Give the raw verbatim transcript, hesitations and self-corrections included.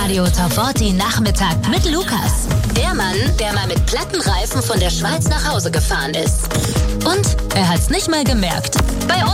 Radio Top vierzig Nachmittag mit Lukas. Der Mann, der mal mit Plattenreifen von der Schweiz nach Hause gefahren ist. Und er hat's nicht mal gemerkt. Bei uns